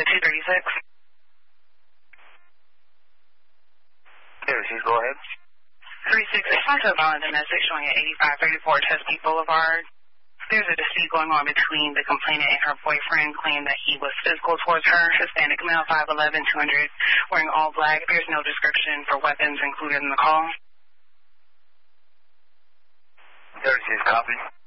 to 236. 36, go ahead. 36, respond to a violent domestic showing at 8534 Chesapeake Boulevard. There's a dispute going on between the complainant and her boyfriend, claiming that he was physical towards her. Hispanic male, 5'11", 200, wearing all black. There's no description for weapons included in the call. 36, copy.